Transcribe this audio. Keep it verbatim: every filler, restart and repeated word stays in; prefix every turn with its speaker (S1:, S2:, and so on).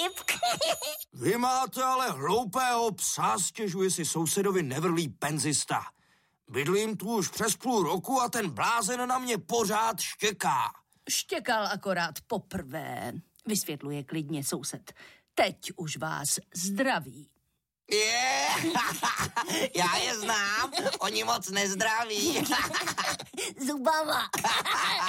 S1: Filip.
S2: Vy máte ale hloupého psa, stěžuje si sousedovi nevrlý penzista. Bydlím tu už přes půl roku a ten blázen na mě pořád štěká.
S3: Štěkal akorát poprvé, vysvětluje klidně soused. Teď už vás zdraví.
S4: Je, já je znám, oni moc nezdraví.
S1: Zubama.